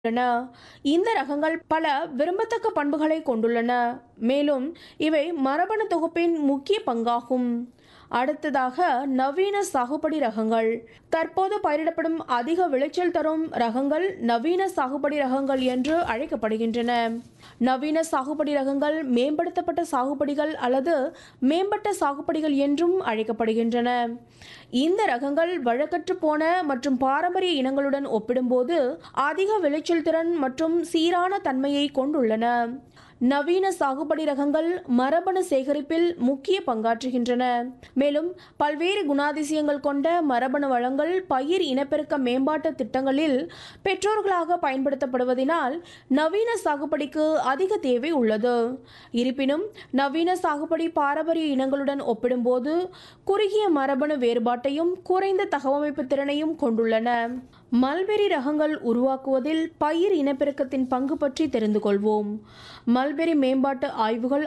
உள்ளன. இந்த ரகங்கள் பல விரும்பத்தக்க பண்புகளை கொண்டுள்ளன, மேலும் இவை மரபணு தொகுப்பின் முக்கிய பங்காகும். அடுத்ததாக நவீன சாகுபடி ரகங்கள். தற்போது பயிரிடப்படும் அதிக விளைச்சல் தரும் ரகங்கள் நவீன சாகுபடி ரகங்கள் என்று அழைக்கப்படுகின்றன. நவீன சாகுபடி ரகங்கள் மேம்படுத்தப்பட்ட சாகுபடிகள் அல்லது மேம்பட்ட சாகுபடிகள் என்றும் அழைக்கப்படுகின்றன. இந்த ரகங்கள் வழக்கற்று போன மற்றும் பாரம்பரிய இனங்களுடன் ஒப்பிடும்போது அதிக விளைச்சல் திறன் மற்றும் சீரான தன்மையை கொண்டுள்ளன. நவீன சாகுபடி ரகங்கள் மரபணு சேகரிப்பில் முக்கிய பங்காற்றுகின்றன, மேலும் பல்வேறு குணாதிசயங்கள் கொண்ட மரபணு வளங்கள் பயிர் இனப்பெருக்க மேம்பாட்டு திட்டங்களில் பெற்றோர்களாக பயன்படுத்தப்படுவதனால் நவீன சாகுபடிக்கு அதிக தேவை உள்ளது. இருப்பினும் நவீன சாகுபடி பாரம்பரிய இனங்களுடன் ஒப்பிடும்போது குறுகிய மரபணு வேறுபாட்டையும் குறைந்த தகவமைப்பு திறனையும் கொண்டுள்ளன. மல்பெரி ரகங்கள் உருவாக்குவதில் பயிர் இனப்பெருக்கத்தின் பங்கு பற்றி தெரிந்து கொள்வோம். மல்பெரி மேம்பாட்டு ஆய்வுகள்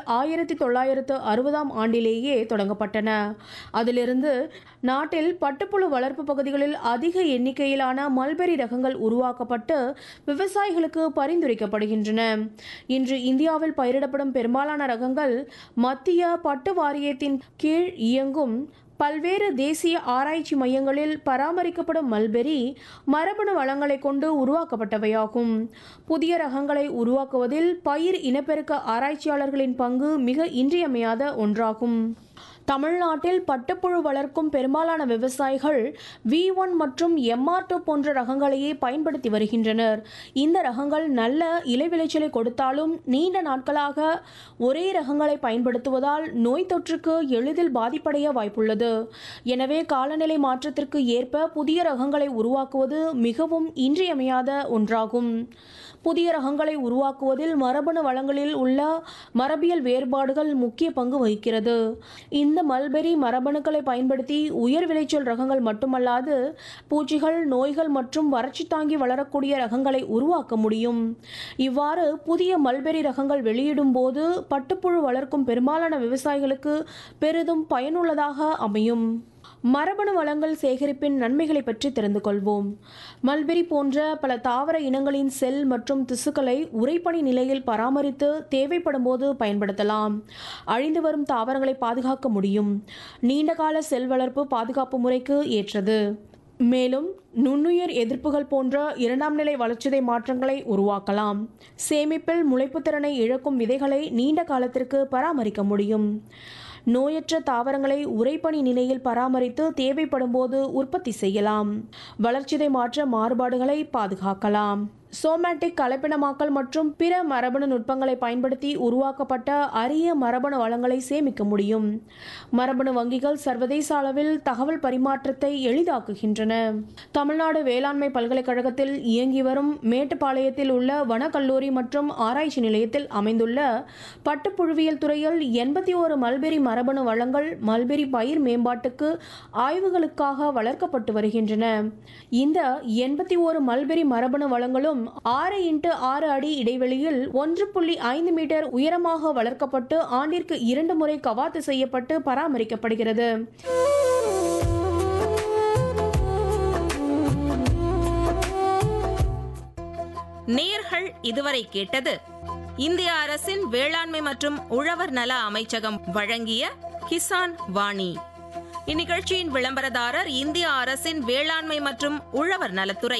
1960ஆம் ஆண்டிலேயே தொடங்கப்பட்டன. அதிலிருந்து நாட்டில் பட்டுப்புழு வளர்ப்பு பகுதிகளில் அதிக எண்ணிக்கையிலான மல்பெரி ரகங்கள் உருவாக்கப்பட்டு விவசாயிகளுக்கு பரிந்துரைக்கப்படுகின்றன. இன்று இந்தியாவில் பயிரிடப்படும் பெரும்பாலான ரகங்கள் மத்திய பட்டு வாரியத்தின் கீழ் இயங்கும் பல்வேறு தேசிய ஆராய்ச்சி மையங்களில் பராமரிக்கப்படும் மல்பெரி மரபணு வளங்களை கொண்டு உருவாக்கப்பட்டவையாகும். புதிய ரகங்களை உருவாக்குவதில் பயிர் இனப்பெருக்க ஆராய்ச்சியாளர்களின் பங்கு மிக இன்றியமையாத ஒன்றாகும். தமிழ்நாட்டில் பட்டுப்புழு வளர்க்கும் பெரும்பாலான விவசாயிகள் V1 மற்றும் MR2 போன்ற ரகங்களையே பயன்படுத்தி வருகின்றனர். இந்த ரகங்கள் நல்ல இலை விளைச்சலை கொடுத்தாலும் நீண்ட நாட்களாக ஒரே ரகங்களை பயன்படுத்துவதால் நோய் தொற்றுக்கு எளிதில் பாதிப்படைய வாய்ப்புள்ளது. எனவே காலநிலை மாற்றத்திற்கு ஏற்ப புதிய ரகங்களை உருவாக்குவது மிகவும் இன்றியமையாத ஒன்றாகும். புதிய ரகங்களை உருவாக்குவதில் மரபணு வளங்களில் உள்ள மரபியல் வேறுபாடுகள் முக்கிய பங்கு வகிக்கிறது. இந்த மல்பெரி மரபணுக்களை பயன்படுத்தி உயர் விளைச்சல் ரகங்கள் மட்டுமல்லாது பூச்சிகள், நோய்கள் மற்றும் வறட்சி தாங்கி வளரக்கூடிய ரகங்களை உருவாக்க முடியும். இவ்வாறு புதிய மல்பெரி ரகங்கள் வெளியிடும் போது பட்டுப்புழு வளர்க்கும் பெரும்பாலான விவசாயிகளுக்கு பெரிதும் பயனுள்ளதாக அமையும். மரபணு வளங்கள் சேகரிப்பின் நன்மைகளை பற்றி தெரிந்து கொள்வோம். மல்பெரி போன்ற பல தாவர இனங்களின் செல் மற்றும் திசுக்களை உறைபனி நிலையில் பராமரித்து தேவைப்படும் போது பயன்படுத்தலாம். அழிந்து வரும் தாவரங்களை பாதுகாக்க முடியும். நீண்டகால செல் வளர்ப்பு பாதுகாப்பு முறைக்கு ஏற்றது. மேலும் நுண்ணுயிர் எதிர்ப்புகள் போன்ற இரண்டாம் நிலை வளர்ச்சிதை மாற்றங்களை உருவாக்கலாம். சேமிப்பில் முளைப்பு திறனை இழக்கும் விதைகளை நீண்ட காலத்திற்கு பராமரிக்க முடியும். நோயற்ற தாவரங்களை உறைபனி நிலையில் பராமரித்து தேவைப்படும் போது உற்பத்தி செய்யலாம். வளர்ச்சிதை மாற்ற மாறுபாடுகளை பாதுகாக்கலாம். சோமேட்டிக் கலப்பினமாக்கல் மற்றும் பிற மரபணு நுட்பங்களை பயன்படுத்தி உருவாக்கப்பட்ட அரிய மரபணு வளங்களை சேமிக்க முடியும். மரபணு வங்கிகள் சர்வதேச அளவில் தகவல் பரிமாற்றத்தை எளிதாக்குகின்றன. தமிழ்நாடு வேளாண்மை பல்கலைக்கழகத்தில் இயங்கி வரும் மேட்டுப்பாளையத்தில் உள்ள வனக்கல்லூரி மற்றும் ஆராய்ச்சி நிலையத்தில் அமைந்துள்ள பட்டுப்புழுவியல் துறையில் 81 மல்பெரி மரபணு வளங்கள் மல்பெரி பயிர் மேம்பாட்டுக்கு ஆய்வுகளுக்காக வளர்க்கப்பட்டு வருகின்றன. இந்த 81 மல்பெரி மரபணு வளங்களும் 6x6 அடி இடைவெளியில் 1.5 மீட்டர் உயரமாக வளர்க்கப்பட்டு ஆண்டிற்கு 2 முறை கவாத்து செய்யப்பட்டு பராமரிக்கப்படுகிறது. நேயர்கள் இதுவரை கேட்டது இந்திய அரசின் வேளாண்மை மற்றும் உழவர் நல அமைச்சகம் வழங்கிய கிசான் வாணி. இந்நிகழ்ச்சியின் விளம்பரதாரர் இந்திய அரசின் வேளாண்மை மற்றும் உழவர் நலத்துறை.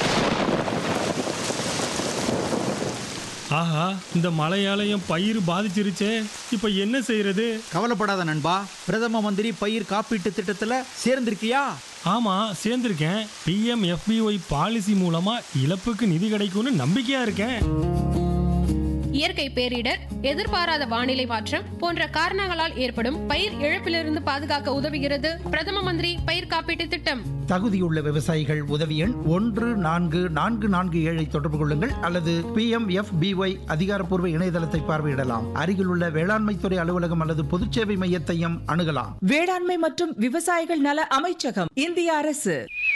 ஆஹா, இந்த மழையாலயம் பயிர் பாதிச்சிருச்சே, இப்ப என்ன செய்யறது? கவலைப்படாத நண்பா, பிரதம மந்திரி பயிர் காப்பீட்டு திட்டத்துல சேர்ந்திருக்கியா? ஆமா, சேர்ந்திருக்கேன். PMFBY பாலிசி மூலமா இழப்புக்கு நிதி கிடைக்கும்னு நம்பிக்கையா இருக்கேன். இயற்கை பேரிடர், எதிர்பாராத வானிலை மாற்றம் போன்ற காரணங்களால் ஏற்படும் பயிர் இழப்பிலிருந்து பாதுகாக்க உதவுகிறது பிரதம மந்திரி பயிர் காப்பீட்டு திட்டம். தகுதியுள்ள விவசாயிகள் உதவி எண் 14447 தொடர்பு கொள்ளுங்கள் அல்லது PMFBY அதிகாரப்பூர்வ இணையதளத்தை பார்வையிடலாம். அருகிலுள்ள வேளாண்மைத்துறை அலுவலகம் அல்லது பொதுச்சேவை மையத்தையும் அணுகலாம். வேளாண்மை மற்றும் விவசாயிகள் நல அமைச்சகம், இந்திய அரசு.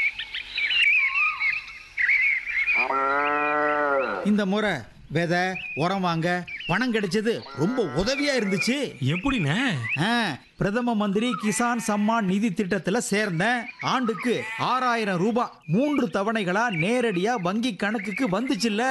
இந்த முறை விதை உரம் வாங்க பணம் கிடைச்சது ரொம்ப உதவியா இருந்துச்சு. எப்படிண்ணே? பிரதம மந்திரி கிசான் சம்மான் நிதி திட்டத்துல சேர்ந்தேன். ஆண்டுக்கு 6000 ரூபாய் 3 தவணைகளா நேரடியா வங்கி கணக்குக்கு வந்துச்சுல்ல.